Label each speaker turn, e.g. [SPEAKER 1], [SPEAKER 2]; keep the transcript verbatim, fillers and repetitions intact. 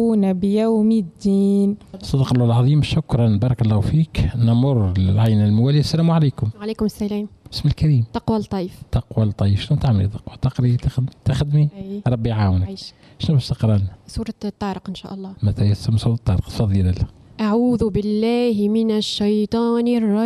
[SPEAKER 1] بيوم الدين.
[SPEAKER 2] صدق الله العظيم. شكرا، بارك الله فيك. نمر للعين الموالية. السلام عليكم.
[SPEAKER 3] وعليكم السلام.
[SPEAKER 2] بسم الكريم.
[SPEAKER 3] تقوى الطيف.
[SPEAKER 2] تقوى الطيف. شنو تعملي تقوى؟ تقري تخد... تخدمي؟
[SPEAKER 3] أي.
[SPEAKER 2] ربي يعاونك.
[SPEAKER 3] عيش.
[SPEAKER 2] شنو باش تقرا لنا؟
[SPEAKER 3] سورة الطارق إن شاء الله.
[SPEAKER 2] متى يسمى سورة الطارق؟ تفضلي. لا
[SPEAKER 3] أعوذ بالله من الشيطان الرجيم.